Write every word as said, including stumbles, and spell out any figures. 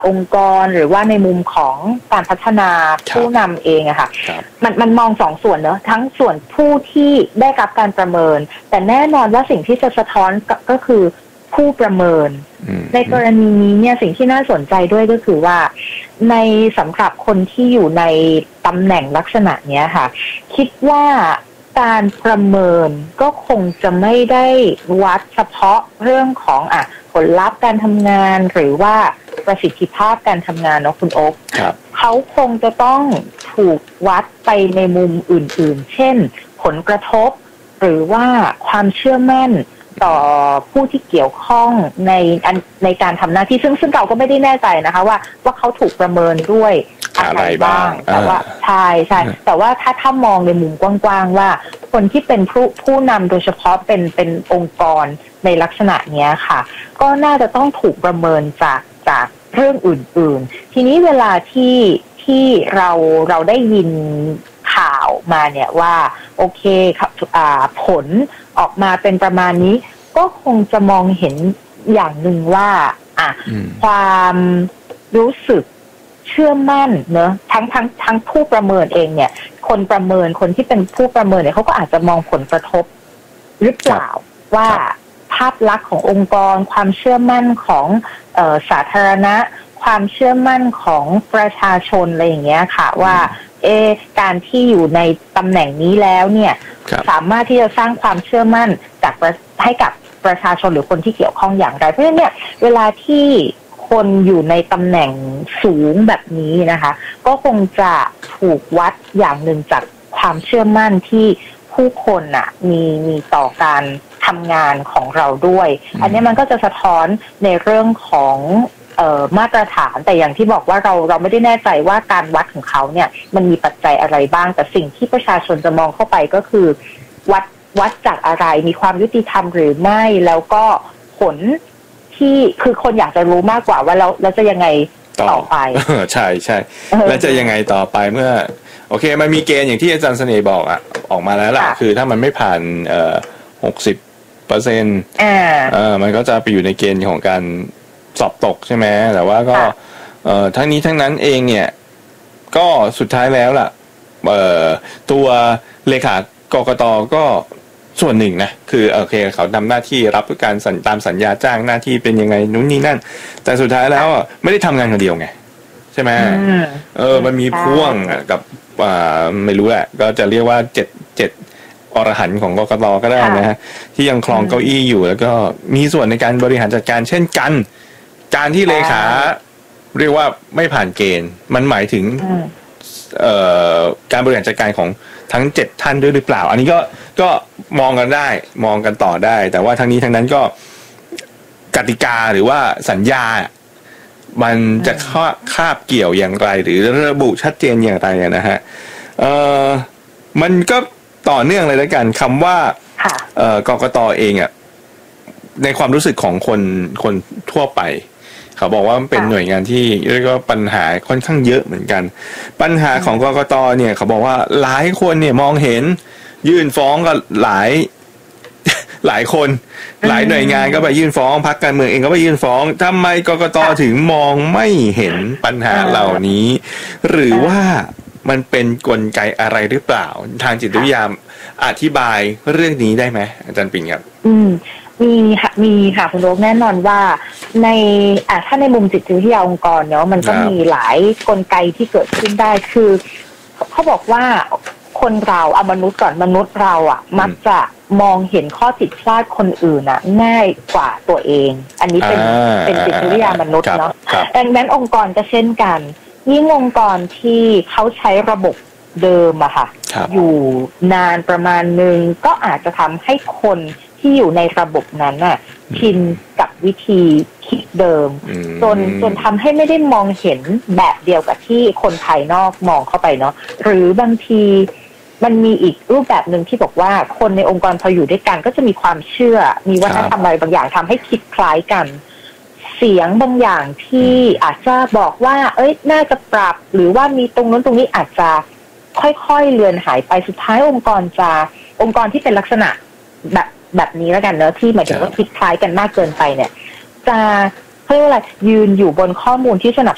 องค์กรหรือว่าในมุมของการพัฒนาผู้นำเองอะค่ะมันมันมองสองส่วนเนอะทั้งส่วนผู้ที่ได้รับการประเมินแต่แน่นอนว่าสิ่งที่จะสะท้อนก็คือผู้ประเมินในกรณีนี้เนี่ยสิ่งที่น่าสนใจด้วยก็คือว่าในสำหรับคนที่อยู่ในตำแหน่งลักษณะเนี้ยค่ะคิดว่าการประเมินก็คงจะไม่ได้วัดเฉพาะเรื่องของอ่ะผลลัพธ์การทำงานหรือว่าประสิทธิภาพการทำงานเนาะคุณโอ๊คเขาคงจะต้องถูกวัดไปในมุมอื่นๆเช่นผลกระทบหรือว่าความเชื่อมั่นต่อผู้ที่เกี่ยวข้องในในการทำหน้าที่ซึ่งซึ่งเราก็ไม่ได้แน่ใจนะคะว่าว่าเขาถูกประเมินด้วยอะไรบ้างแต่ว่าใช่ใช่แต่ว่าถ้าถ้ามองในมุมกว้างๆว่าคนที่เป็นผู้ผู้นำโดยเฉพาะเป็นเป็นองค์กรในลักษณะเนี้ยค่ะก็น่าจะต้องถูกประเมินจากจากเรื่องอื่นๆทีนี้เวลาที่ที่เราเราได้ยินข่าวมาเนี่ยว่าโอเคอ่าผลออกมาเป็นประมาณนี้ก็คงจะมองเห็นอย่างหนึ่งว่าอ่ะความรู้สึกเชื่อมั่นเนอะทั้งทั้งทั้งผู้ประเมินเองเนี่ยคนประเมินคนที่เป็นผู้ประเมินเนี่ยเขาก็อาจจะมองผลกระทบหรือเปล่าว่าภาพลักษณ์ขององค์กรความเชื่อมั่นของเอ่อสาธารณะความเชื่อมั่นของประชาชนอะไรอย่างเงี้ยค่ะว่าเอการที่อยู่ในตำแหน่งนี้แล้วเนี่ยสามารถที่จะสร้างความเชื่อมั่นจากให้กับประชาชนหรือคนที่เกี่ยวข้องอย่างไรเพราะฉะนั้นเนี่ยเวลาที่คนอยู่ในตำแหน่งสูงแบบนี้นะคะก็คงจะถูกวัดอย่างหนึ่งจากความเชื่อมั่นที่ผู้คนน่ะมีมีต่อการทำงานของเราด้วยอันนี้มันก็จะสะท้อนในเรื่องของเอ่อมาตรฐานแต่อย่างที่บอกว่าเราเราไม่ได้แน่ใจว่าการวัดของเขาเนี่ยมันมีปัจจัยอะไรบ้างแต่สิ่งที่ประชาชนจะมองเข้าไปก็คือวัดวัดจากอะไรมีความยุติธรรมหรือไม่แล้วก็ผลที่คือคนอยากจะรู้มากกว่าว่าเราเราจะยังไงต่อไปใช่ใช่แล้วจะยังไงต่อไปเมื่อโอเคมันมีเกณฑ์อย่างที่อาจารย์เสน่ห์บอกอ่ะออกมาแล้วล่ะคือถ้ามันไม่ผ่านเอ่อหกสิบเปอร์เซ็นต์เออมันก็จะไปอยู่ในเกณฑ์ของการสอบตกใช่ไหมแต่ว่าก็เอ่อทั้งนี้ทั้งนั้นเองเนี่ยก็สุดท้ายแล้วล่ะเอ่อตัวเลขากกต.ก็ส่วนหนึ่งนะคือโอเคเขาทำหน้าที่รับการสัญตามสัญญาจ้างหน้าที่เป็นยังไงนู้นนี่นั่นแต่สุดท้ายแล้วไม่ได้ทำงานคนเดียวไงใช่ไหมเออมันมีพ่วงกับอ่าไม่รู้แหละก็จะเรียกว่าเจ็ดเจ็ดอรหันต์ของกกต.ก็ได้นะฮะที่ยังครองเก้าอี้อยู่แล้วก็มีส่วนในการบริหารจัดการเช่นกันการที่เลขาเรียกว่าไม่ผ่านเกณฑ์มันหมายถึงเอ่อการบริหารจัดการของทั้งเจ็ดท่านด้วยหรือเปล่าอันนี้ก็ก็มองกันได้มองกันต่อได้แต่ว่าทั้งนี้ทั้งนั้นก็กติกาหรือว่าสัญญามันจะคาบเกี่ยวอย่างไรหรือระบุชัดเจนอย่างไรนะฮะเอ่อมันก็ต่อเนื่องเลยแล้วกันคำว่าเอ่อกกต.เองอ่ะในความรู้สึกของคนคนทั่วไปเขาบอกว่ามันเป็นหน่วยงานที่เรียกว่าปัญหาค่อนข้างเยอะเหมือนกันปัญหาของกกต.เนี่ยเขาบอกว่าหลายคนเนี่ยมองเห็นยื่นฟ้องกับหลายหลายคนหลายหน่วยงานก็ไปยื่นฟ้องพรรคการเมืองเองก็ไปยื่นฟ้องทำไมกกต.ถึงมองไม่เห็นปัญหาเหล่านี้หรือว่ามันเป็นกลไกอะไรหรือเปล่าทางจิตวิทยาอธิบายเรื่องนี้ได้ไหมอาจารย์ปิ่นครับอืมมีค่ะมีค่ะคุณโรคแน่นอนว่าในอ่ะถ้าในมุมจิตวิทยาองค์กรเนาะมันก็มีหลายกลไกที่เกิดขึ้นได้คือเขาบอกว่าคนเราเอามนุษย์ก่อนมนุษย์เราอ่ะมักจะมองเห็นข้อผิดพลาดคนอื่นอ่ะง่ายกว่าตัวเองอันนี้เป็นเป็นจิตวิทยามนุษย์เนาะดังนั้นองค์กรก็เช่นกันยิ่งองค์กรที่เขาใช้ระบบเดิมอะค่ะอยู่นานประมาณนึงก็อาจจะทำให้คนที่อยู่ในระบบนั้นน่ะชินกับวิธีคิดเดิมจนจนทำให้ไม่ได้มองเห็นแบบเดียวกับที่คนภายนอกมองเข้าไปเนาะหรือบางทีมันมีอีกรูปแบบหนึ่งที่บอกว่าคนในองค์กรพออยู่ด้วยกันก็จะมีความเชื่อมีวัฒนธรรมอะไรบางอย่างทำให้คิดคล้ายกันเสียงบางอย่างที่อาจจะบอกว่าเอ้ยน่าจะปรับหรือว่ามีตรงนั้นตรงนี้อาจจะค่อยๆเลือนหายไปสุดท้ายองค์กรจะองค์กรที่เป็นลักษณะแบบแบบนี้แล้วกันเนอะที่หมายถึงว่าคิดคล้ายกันมากเกินไปเนี่ยจะเรียกว่าอะไรยืนอยู่บนข้อมูลที่สนับ